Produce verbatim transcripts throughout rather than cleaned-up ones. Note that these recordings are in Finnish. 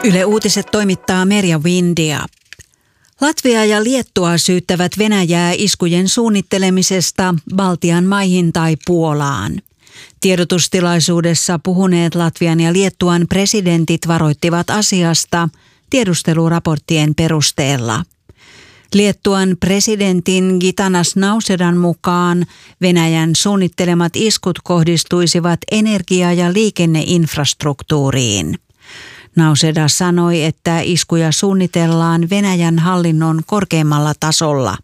Yle Uutiset toimittaa Merja Windia. Latvia ja Liettua syyttävät Venäjää iskujen suunnittelemisesta Baltian maihin tai Puolaan. Tiedotustilaisuudessa puhuneet Latvian ja Liettuan presidentit varoittivat asiasta tiedusteluraporttien perusteella. Liettuan presidentin Gitanas Nausedan mukaan Venäjän suunnittelemat iskut kohdistuisivat energia- ja liikenneinfrastruktuuriin. Nauseda sanoi, että iskuja suunnitellaan Venäjän hallinnon korkeimmalla tasolla.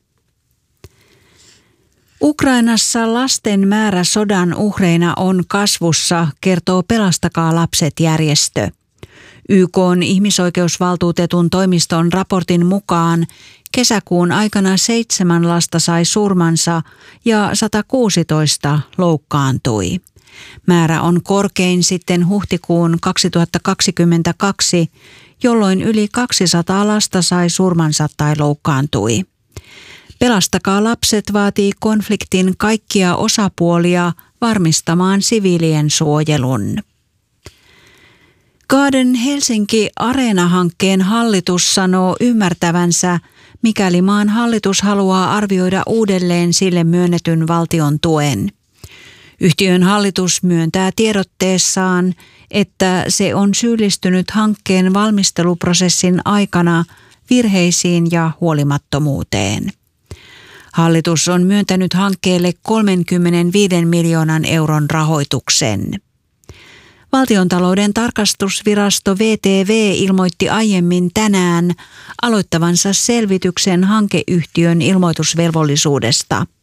Ukrainassa lasten määrä sodan uhreina on kasvussa, kertoo Pelastakaa lapset -järjestö. Y K:n ihmisoikeusvaltuutetun toimiston raportin mukaan kesäkuun aikana seitsemän lasta sai surmansa ja sata kuusitoista loukkaantui. Määrä on korkein sitten huhtikuun kaksituhattakaksikymmentäkaksi, jolloin yli kaksisataa lasta sai surmansa tai loukkaantui. Pelastakaa lapset vaatii konfliktin kaikkia osapuolia varmistamaan siviilien suojelun. Garden Helsinki Areena-hankkeen hallitus sanoo ymmärtävänsä, mikäli maan hallitus haluaa arvioida uudelleen sille myönnetyn valtion tuen. Yhtiön hallitus myöntää tiedotteessaan, että se on syyllistynyt hankkeen valmisteluprosessin aikana virheisiin ja huolimattomuuteen. Hallitus on myöntänyt hankkeelle kolmekymmentäviisi miljoonan euron rahoituksen. Valtiontalouden tarkastusvirasto V T V ilmoitti aiemmin tänään aloittavansa selvityksen hankeyhtiön ilmoitusvelvollisuudesta.